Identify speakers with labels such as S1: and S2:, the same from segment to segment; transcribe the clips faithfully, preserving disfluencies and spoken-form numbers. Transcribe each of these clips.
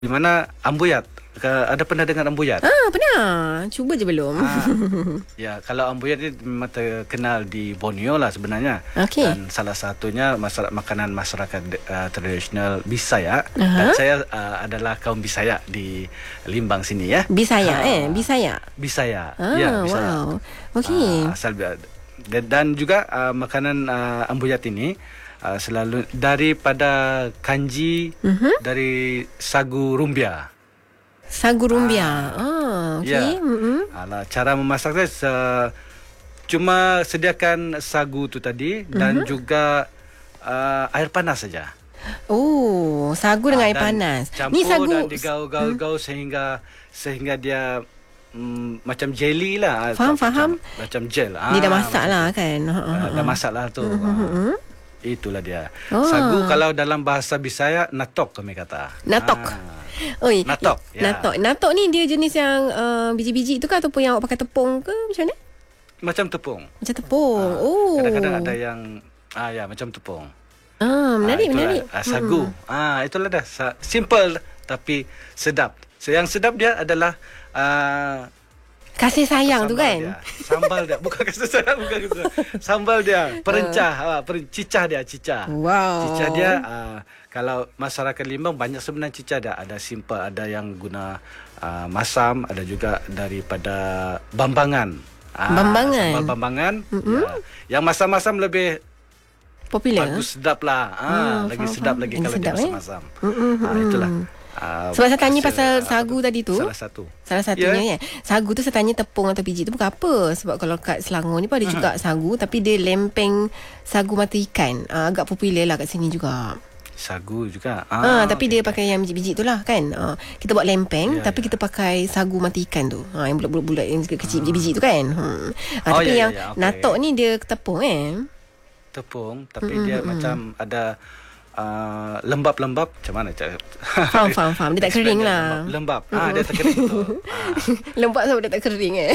S1: Di mana Ambuyat? Ada pernah dengar Ambuyat?
S2: Ah, pernah. Cuba je belum.
S1: Ah, ya, kalau Ambuyat ni memang terkenal di Borneo lah sebenarnya.
S2: Okey.
S1: Dan salah satunya masyarakat, makanan masyarakat uh, tradisional Bisaya.
S2: Aha.
S1: Dan saya uh, adalah kaum Bisaya di Limbang sini ya.
S2: Bisaya
S1: Ah,
S2: eh, Bisaya.
S1: Bisaya.
S2: Ah,
S1: Ya, Bisaya.
S2: wow. Okey.
S1: Ah, asal dan juga uh, makanan uh, Ambuyat ini Uh, selalu daripada kanji
S2: Mhm.
S1: dari sagu rumbia.
S2: Sagu rumbia. Ah, okey.
S1: Ya.
S2: Mhm.
S1: Alah, cara memasaknya se- cuma sediakan sagu tu tadi dan juga uh, air panas saja.
S2: Oh, sagu dengan
S1: Ah,
S2: air
S1: dan
S2: panas.
S1: Campur
S2: Ni sagu
S1: dan digaul-gaul-gaul hmm. sehingga sehingga dia mm, macam jelly lah.
S2: Faham,
S1: macam,
S2: faham.
S1: Macam gel.
S2: Dia dah masak lah kan.
S1: Uh, dah masak lah tu.
S2: Mhm.
S1: Ah. Itulah dia.
S2: Oh.
S1: Sagu kalau dalam bahasa Bisaya natok kami kata.
S2: Natok.
S1: Ah.
S2: Oi,
S1: Natok, ya.
S2: Natok. Natok ni dia jenis yang uh, biji-biji tu ke ataupun yang awak pakai tepung ke macam mana?
S1: Macam tepung.
S2: Macam tepung.
S1: Ah,
S2: Oh.
S1: Kadang-kadang ada yang ah ya macam tepung.
S2: Ah, menarik,
S1: ah, itulah,
S2: menarik.
S1: Ah, sagu. Hmm. Ah itulah dah. Sa- simple tapi sedap. So, yang sedap dia adalah ah,
S2: Kasih sayang tu
S1: sambal
S2: kan?
S1: Dia. Sambal dia. Bukan kasih sayang, bukan kasih sayang. Sambal dia, perencah, uh. per, cicah dia, cicah.
S2: Wow.
S1: Cicah dia uh, kalau masyarakat Limbang banyak sebenarnya cicah dia. Ada simple, ada yang guna uh, masam, ada juga daripada bambangan. Uh,
S2: Bambangan.
S1: Sambal bambangan.
S2: Mm-hmm.
S1: Ya. Yang masam-masam lebih
S2: popular.
S1: bagus, sedap lah. Ah,
S2: Hmm,
S1: lagi
S2: faham,
S1: sedap
S2: faham.
S1: lagi
S2: Lagi
S1: kalau
S2: sedap,
S1: dia
S2: eh?
S1: masam-masam.
S2: Mm-mm,
S1: Ah, itulah. Uh,
S2: Sebab saya tanya
S1: hasil,
S2: pasal
S1: uh,
S2: sagu tadi tu.
S1: Salah satu.
S2: Salah satunya
S1: Ya.
S2: ya. Sagu tu saya tanya tepung atau biji tu bukan apa. Sebab kalau kat Selangor ni pun ada juga sagu, tapi dia lempeng sagu mata ikan. Uh, agak popular lah kat sini juga.
S1: Sagu juga.
S2: Ah,
S1: Ah,
S2: tapi
S1: okay.
S2: dia pakai yang biji-biji tu lah kan. Ah, kita buat lempeng,
S1: Ya,
S2: tapi
S1: ya.
S2: kita pakai sagu mata ikan tu. Ah, yang bulat-bulat yang kecil biji-biji tu kan. Hmm. Ah,
S1: Oh,
S2: tapi
S1: ya,
S2: yang
S1: ya, ya. Okay.
S2: natok ni dia tepung eh.
S1: Tepung tapi mm-hmm. dia macam ada uh, lembab-lembab macam mana cara
S2: Faham, faham, faham. Dia tak kering lah.
S1: lembab, lembab. Ah dia tak kering tu. Ah.
S2: Lembab sebab dia tak kering eh.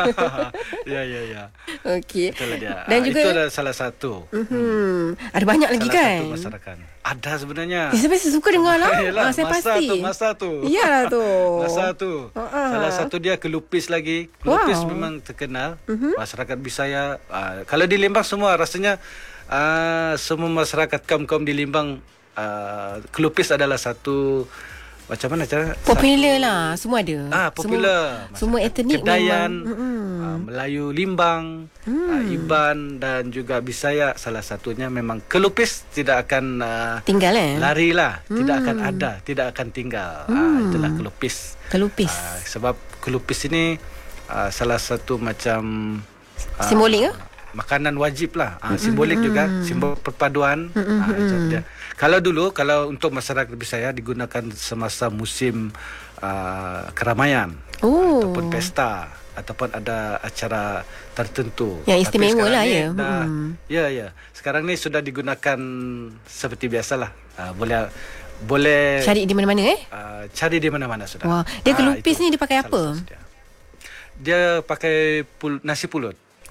S1: ya ya ya
S2: Okey.
S1: itulah dia.
S2: Dan
S1: Ah,
S2: juga
S1: itu adalah salah satu
S2: hmm, ada banyak lagi
S1: salah
S2: kan.
S1: satu masyarakat ada sebenarnya.
S2: Eh, sampai saya suka dengar lah.
S1: Yalah,
S2: Ah, saya
S1: masa
S2: pasti.
S1: tu masa tu
S2: Iyalah tu.
S1: masa tu
S2: Ah.
S1: salah satu dia kelupis lagi. Kelupis
S2: Wow.
S1: memang terkenal. Uh-huh. Masyarakat Bisaya uh, kalau di Limbang semua rasanya uh, semua masyarakat kaum-kaum di Limbang uh, kelupis adalah satu macam mana cara
S2: Popular lah. Semua ada.
S1: Ah, popular.
S2: Semua, semua etnik
S1: Kedayan,
S2: memang.
S1: uh, Melayu Limbang, hmm. uh, Iban dan juga Bisaya salah satunya memang kelupis tidak akan uh,
S2: Tinggal eh.
S1: lari lah, hmm. tidak akan
S2: Hmm.
S1: ada, tidak akan tinggal.
S2: Hmm.
S1: Uh, itulah kelupis.
S2: Kelupis.
S1: Uh, sebab kelupis ini uh, salah satu macam uh,
S2: Simbolik ke?
S1: makanan wajib lah. Uh, simbolik mm-hmm. juga, simbol perpaduan.
S2: Mm-hmm.
S1: Uh, itu dia. Kalau dulu, kalau untuk masyarakat Bisaya digunakan semasa musim uh, keramaian
S2: Oh.
S1: ataupun pesta ataupun ada acara tertentu.
S2: Yang istimewa
S1: Tapi
S2: lah,
S1: sekarang
S2: ya.
S1: ni Dah,
S2: Hmm.
S1: Ya ya. Sekarang ni sudah digunakan seperti biasalah. Uh, boleh boleh
S2: Cari di mana-mana eh.
S1: uh, cari di mana-mana sudah.
S2: Wah, dia
S1: Ah,
S2: kelupis
S1: itu
S2: ni dia pakai
S1: salah
S2: apa?
S1: satu dia. Dia pakai pul- nasi pulut.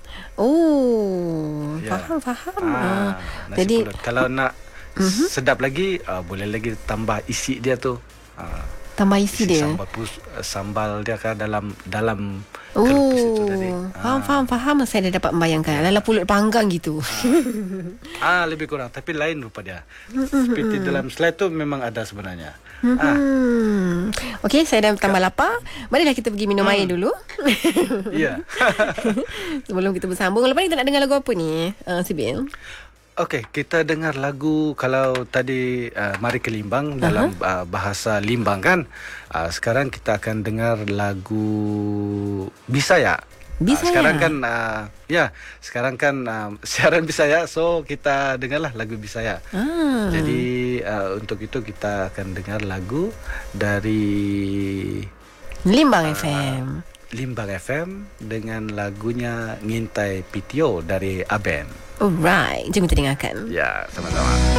S2: Oh,
S1: Ya.
S2: faham, faham.
S1: Ah,
S2: Ah,
S1: nasi
S2: jadi
S1: pulut. Kalau nak uh-huh. sedap lagi, uh, boleh lagi tambah isi dia tu. Uh,
S2: tambah isi, dia.
S1: Sambal, pus, uh, sambal dia kan dalam dalam kelupis itu tadi.
S2: Oh, faham,
S1: Ah.
S2: faham, faham. Saya dah dapat membayangkan. Lala pulut panggang gitu.
S1: Ah, lebih kurang tapi lain rupa dia. Seperti dalam slide tu memang ada sebenarnya. Ah,
S2: Hmm. Okey, saya dah tambah lapar. Marilah kita pergi minum air dulu.
S1: iya.
S2: Sebelum kita bersambung. Lepas ni kita nak dengar lagu apa ni? Uh, Sibil.
S1: Okey, kita dengar lagu kalau tadi uh, Mari ke Limbang dalam uh, bahasa Limbang kan. Uh, sekarang kita akan dengar lagu Bisaya.
S2: Bisaya.
S1: Uh, sekarang kan uh, ya, sekarang kan uh, siaran Bisaya, so kita dengarlah lagu Bisaya.
S2: Ah.
S1: Jadi uh, untuk itu kita akan dengar lagu dari
S2: Limbang F M.
S1: Limbang F M dengan lagunya Ngintai P T O dari Aben.
S2: Alright, jom kita dengarkan.
S1: Ya, sama-sama.